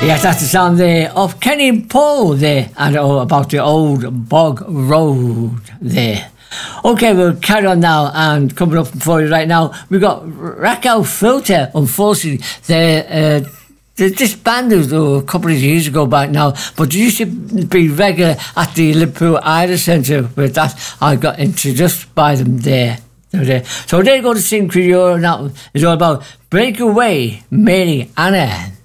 Yes, that's the sound there of Kenny Paul there, and all about the old bog road there. Okay, we'll carry on now, and coming up for you right now, we've got Raquel Filter. Unfortunately, they disbanded a couple of years ago back now, but they used to be regular at the Liverpool Irish Centre. With that, I got introduced by them there. So there you go to sing Creole, and that is all about Breakaway, Mary Anna.